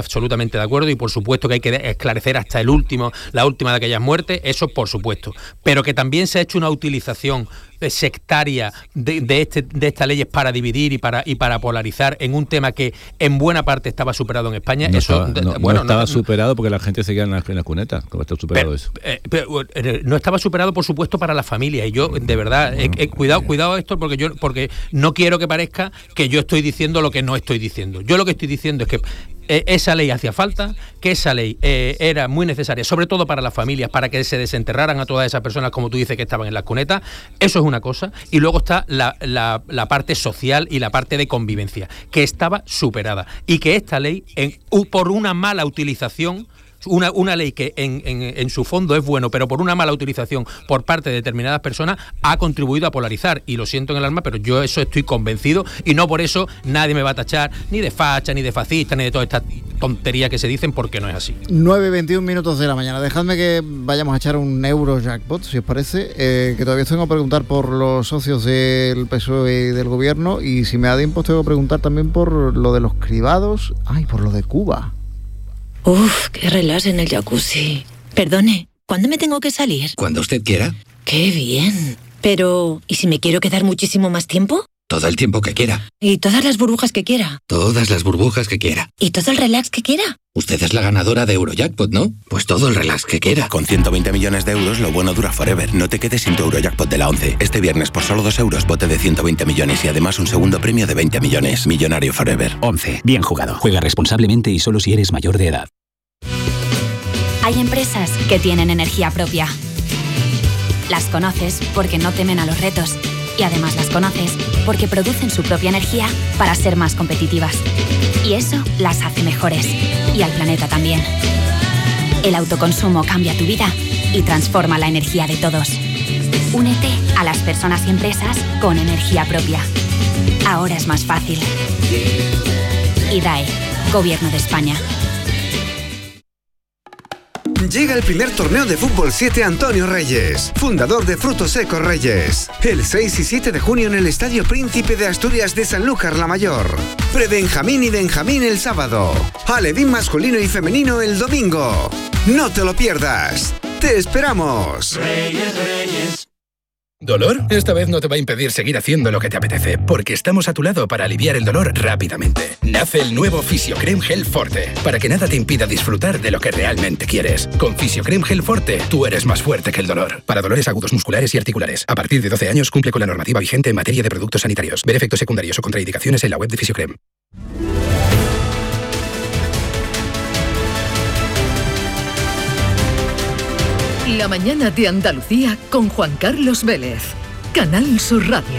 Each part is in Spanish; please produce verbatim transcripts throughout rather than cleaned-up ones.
absolutamente de acuerdo, y por supuesto que hay que esclarecer hasta el último, la última de aquellas muertes, eso por supuesto, pero que también se ha hecho una utilización sectaria de, de, este, de estas leyes para dividir y para y para polarizar en un tema que en buena parte estaba superado en España. No eso estaba, no, bueno, no estaba no, superado porque la gente seguía en la, en la cuneta. ¿Cómo está superado pero, eso? Eh, pero, eh, no estaba superado, por supuesto, para las familias, y yo de verdad eh, eh, cuidado cuidado esto, porque yo porque no quiero que parezca que yo estoy diciendo lo que no estoy diciendo. Yo lo que estoy diciendo es que Eh, esa ley hacía falta, que esa ley eh, era muy necesaria, sobre todo para las familias, para que se desenterraran a todas esas personas, como tú dices, que estaban en las cunetas. Eso es una cosa. Y luego está la, la, la parte social y la parte de convivencia, que estaba superada. Y que esta ley, en, por una mala utilización, Una, una ley que en, en, en su fondo es bueno, pero por una mala utilización por parte de determinadas personas ha contribuido a polarizar, y lo siento en el alma, pero yo eso estoy convencido, y no por eso nadie me va a tachar ni de facha, ni de fascista, ni de toda esta tontería que se dicen, porque no es así. nueve veintiún minutos de la mañana. Dejadme que vayamos a echar un euro jackpot, si os parece, eh, que todavía tengo que preguntar por los socios del P S O E y del gobierno, y si me da tiempo tengo que preguntar también por lo de los cribados, ay, por lo de Cuba. Uf, qué relax en el jacuzzi. Perdone, ¿cuándo me tengo que salir? Cuando usted quiera. ¡Qué bien! Pero, ¿y si me quiero quedar muchísimo más tiempo? Todo el tiempo que quiera. ¿Y todas las burbujas que quiera? Todas las burbujas que quiera. ¿Y todo el relax que quiera? Usted es la ganadora de Eurojackpot, ¿no? Pues todo el relax que quiera. Con ciento veinte millones de euros, lo bueno dura forever. No te quedes sin tu Eurojackpot de la once. Este viernes, por solo dos euros, bote de ciento veinte millones y además un segundo premio de veinte millones. Millonario forever. once. Bien jugado. Juega responsablemente y solo si eres mayor de edad. Hay empresas que tienen energía propia. Las conoces porque no temen a los retos, y además las conoces porque producen su propia energía para ser más competitivas. Y eso las hace mejores, y al planeta también. El autoconsumo cambia tu vida y transforma la energía de todos. Únete a las personas y empresas con energía propia. Ahora es más fácil. I D A E, Gobierno de España. Llega el primer torneo de Fútbol siete Antonio Reyes, fundador de Frutos Secos Reyes. El seis y siete de junio en el Estadio Príncipe de Asturias de Sanlúcar la Mayor. Pre-Benjamín y Benjamín el sábado. Alevín masculino y femenino el domingo. No te lo pierdas. ¡Te esperamos! Reyes, Reyes. ¿Dolor? Esta vez no te va a impedir seguir haciendo lo que te apetece, porque estamos a tu lado para aliviar el dolor rápidamente. Nace el nuevo Fisiocrem Gel Forte, para que nada te impida disfrutar de lo que realmente quieres. Con Fisiocrem Gel Forte, tú eres más fuerte que el dolor. Para dolores agudos musculares y articulares. A partir de doce años cumple con la normativa vigente en materia de productos sanitarios. Ver efectos secundarios o contraindicaciones en la web de Fisiocrem. La mañana de Andalucía con Juan Carlos Vélez. Canal Sur Radio.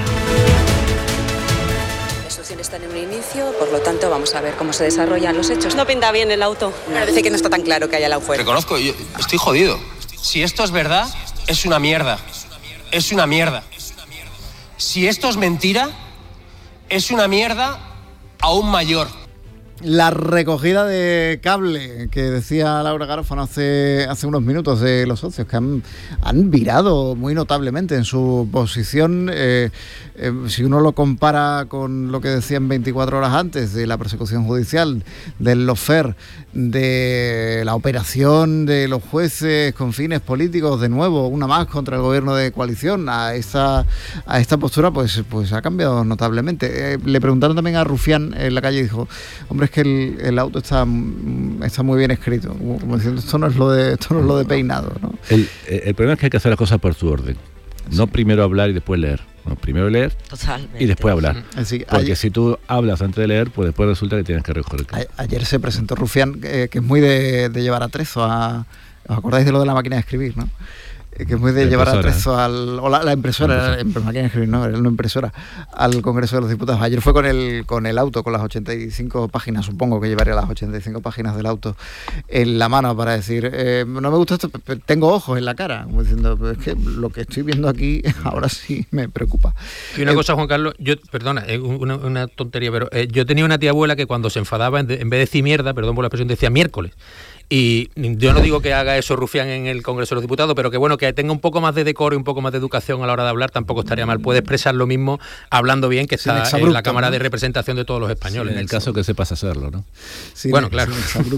La instrucción está en un inicio, por lo tanto vamos a ver cómo se desarrollan los hechos. No pinta bien el auto. Parece que no está tan claro que haya la fuera. Reconozco, yo estoy jodido. Si esto es verdad, es una mierda. Es una mierda. Si esto es mentira, es una mierda aún mayor. La recogida de cable que decía Laura Garófano hace, hace unos minutos de los socios, que han, han virado muy notablemente en su posición. Eh, eh, si uno lo compara con lo que decían veinticuatro horas antes de la persecución judicial, del lawfare, de la operación de los jueces con fines políticos, de nuevo, una más contra el gobierno de coalición, a esta, a esta postura, pues, pues ha cambiado notablemente. Eh, le preguntaron también a Rufián en la calle y dijo, hombre, es que el, el auto está, está muy bien escrito, como diciendo, esto no es lo de, esto no es lo de peinado, ¿no? El, el problema es que hay que hacer las cosas por su orden. No sí. Primero hablar y después leer. No, primero leer Totalmente. Y después hablar. Así, Porque ayer, si tú hablas antes de leer, pues después resulta que tienes que recoger. A, ayer se presentó Rufián, eh, que es muy de, de llevar a Trezo a... ¿Os acordáis de lo de la máquina de escribir, no? Que es muy de la llevar a Trezo al... O la, la impresora, la impresora. La máquina de escribir, no, era una impresora, al Congreso de los Diputados. Ayer fue con el, con el auto, con las ochenta y cinco páginas, supongo que llevaría las ochenta y cinco páginas del auto en la mano para decir, eh, no me gusta esto, pero tengo ojos en la cara, como diciendo, es que lo que estoy viendo aquí ahora sí me preocupa. Y una eh, cosa, Juan Carlos, yo, perdona, es una, una tontería, pero eh, yo tenía una tía abuela que cuando se enfadaba, en, de, en vez de decir mierda, perdón por la expresión, decía miércoles. Y yo no digo que haga eso Rufián en el Congreso de los Diputados, pero que bueno, que tenga un poco más de decoro y un poco más de educación a la hora de hablar, tampoco estaría mal. Puede expresar lo mismo hablando bien, que está en la Cámara, ¿no?, de Representación de todos los españoles. Sí, en el caso que sepas hacerlo, ¿no? Sí, bueno, claro.